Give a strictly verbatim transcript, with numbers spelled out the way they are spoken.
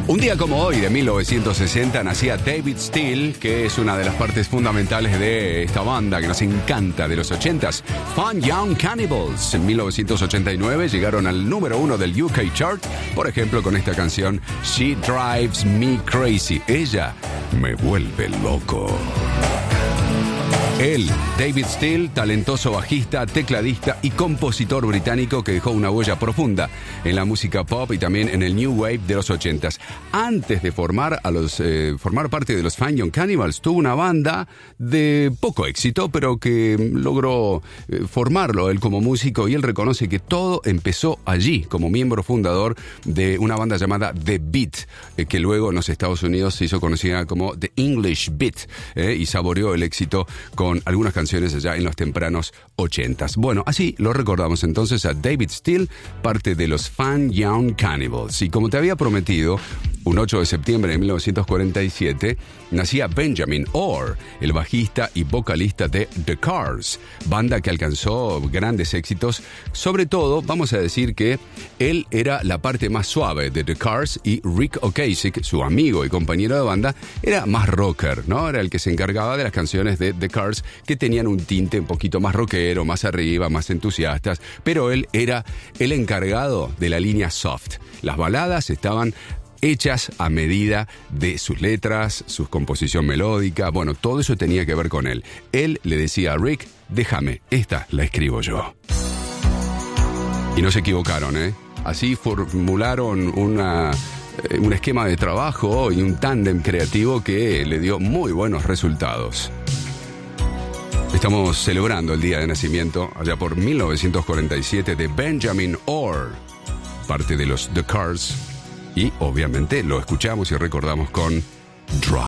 Un día como hoy, de mil novecientos sesenta, nacía David Steele, que es una de las partes fundamentales de esta banda que nos encanta de los ochentas. Fun Young Cannibals. En mil novecientos ochenta y nueve llegaron al número uno del U K Chart, por ejemplo, con esta canción She Drives Me Crazy. Ella me vuelve loco. Él, David Steele, talentoso bajista, tecladista y compositor británico que dejó una huella profunda en la música pop y también en el New Wave de los ochentas. Antes de formar, a los, eh, formar parte de los Fun Young Cannibals, tuvo una banda de poco éxito, pero que logró eh, formarlo él como músico, y él reconoce que todo empezó allí, como miembro fundador de una banda llamada The Beat, eh, que luego en los Estados Unidos se hizo conocida como The English Beat, eh, y saboreó el éxito con con algunas canciones allá en los tempranos ochentas. Bueno, así lo recordamos entonces a David Steele, parte de los Fun Young Cannibals. Y como te había prometido, un ocho de septiembre de mil novecientos cuarenta y siete, nacía Benjamin Orr, el bajista y vocalista de The Cars, banda que alcanzó grandes éxitos. Sobre todo, vamos a decir que él era la parte más suave de The Cars y Rick Ocasek, su amigo y compañero de banda, era más rocker, ¿no? Era el que se encargaba de las canciones de The Cars, que tenían un tinte un poquito más rockero, más arriba, más entusiastas, pero él era el encargado de la línea soft. Las baladas estaban hechas a medida de sus letras, su composición melódica, bueno, todo eso tenía que ver con él. Él le decía a Rick, déjame, esta la escribo yo. Y no se equivocaron, ¿eh? Así formularon una, eh, un esquema de trabajo y un tándem creativo que le dio muy buenos resultados. Estamos celebrando el día de nacimiento, allá por mil novecientos cuarenta y siete, de Benjamin Orr, parte de los The Cars, y obviamente lo escuchamos y recordamos con Drive.